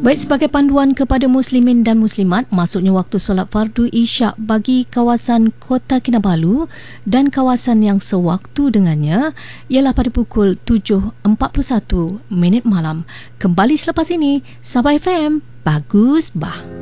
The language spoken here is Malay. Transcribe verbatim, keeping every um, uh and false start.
Baik, sebagai panduan kepada muslimin dan muslimat, masuknya waktu solat fardu isyak bagi kawasan Kota Kinabalu dan kawasan yang sewaktu dengannya ialah pada pukul tujuh empat puluh satu minit malam. Kembali selepas ini, Sabah F M, Bagus Bah.